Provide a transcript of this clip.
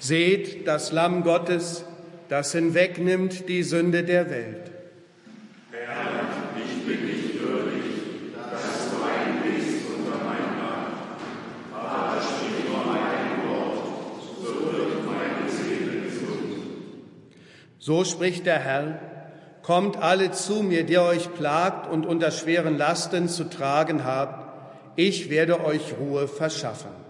Seht das Lamm Gottes, das hinwegnimmt die Sünde der Welt. Herr, ich bin nicht würdig, dass du einbrichst unter mein Dach, aber sprich nur ein Wort, so wird meine Seele gesund. So spricht der Herr: Kommt alle zu mir, die euch plagt und unter schweren Lasten zu tragen habt, ich werde euch Ruhe verschaffen.